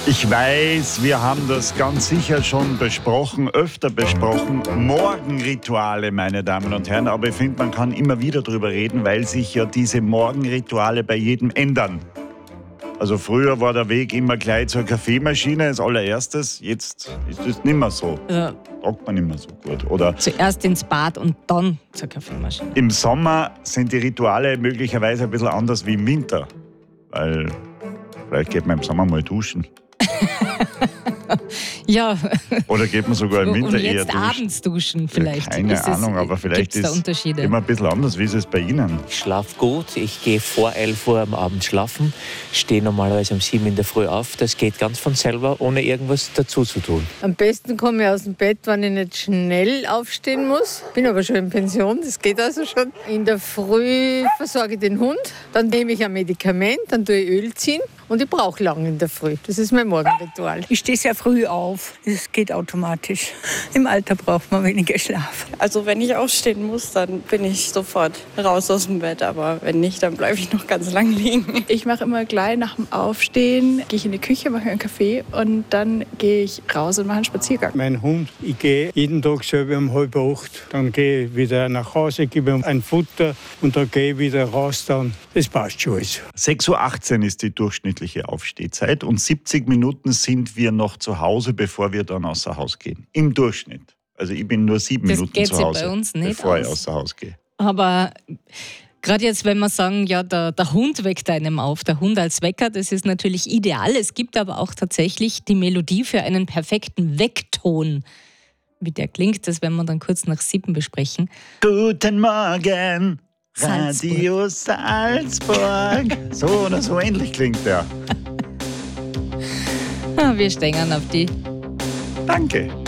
Ich weiß, wir haben das ganz sicher schon öfter besprochen. Morgenrituale, meine Damen und Herren. Aber ich finde, man kann immer wieder drüber reden, weil sich ja diese Morgenrituale bei jedem ändern. Also früher war der Weg immer gleich zur Kaffeemaschine als allererstes. Jetzt ist es nicht mehr so. Ja. Sagt man nicht mehr so gut. Oder Zuerst ins Bad und dann zur Kaffeemaschine. im Sommer sind die Rituale möglicherweise ein bisschen anders wie im Winter. Weil vielleicht geht man im Sommer mal duschen. Ja. Oder geht man sogar im Winter und eher jetzt duschen? abends duschen vielleicht. Keine Ahnung, aber vielleicht gibt's da ist Unterschiede. immer ein bisschen anders. Wie ist es bei Ihnen? Ich schlafe gut, ich gehe vor 11 Uhr am Abend schlafen, stehe normalerweise um 7 in der Früh auf. Das geht ganz von selber, ohne irgendwas dazu zu tun. Am besten komme ich aus dem Bett, wenn ich nicht schnell aufstehen muss. Bin aber schon in Pension, das geht also schon. In der Früh versorge ich den Hund, dann nehme ich ein Medikament, dann tue ich Öl ziehen und ich brauche lange in der Früh. Das ist mein Morgenritual. Ich stehe sehr früh auf. Das geht automatisch. Im Alter braucht man weniger Schlaf. Also wenn ich aufstehen muss, dann bin ich sofort raus aus dem Bett. Aber wenn nicht, dann bleibe ich noch ganz lang liegen. Ich mache immer gleich nach dem Aufstehen, gehe ich in die Küche, mache einen Kaffee und dann gehe ich raus und mache einen Spaziergang. Mein Hund, ich gehe jeden Tag selber um 7:30. Dann gehe ich wieder nach Hause, gebe ihm ein Futter und dann gehe ich wieder raus. Dann. Das passt schon alles. 6:18 Uhr ist die durchschnittliche Aufstehzeit und 70 Minuten sind wir noch zu Hause, bevor wir dann außer Haus gehen. Im Durchschnitt. Also ich bin nur 7 Das Minuten geht zu sich Hause, bei uns nicht bevor ich aus. außer Haus gehe. Aber gerade jetzt, wenn wir sagen, ja, der Hund weckt einem auf, der Hund als Wecker, das ist natürlich ideal. Es gibt aber auch tatsächlich die Melodie für einen perfekten Weckton. Wie der klingt, das werden wir dann kurz nach 7 besprechen. Guten Morgen, Salzburg. Radio Salzburg. So oder so ähnlich klingt der. Wir stehen auf die. Danke.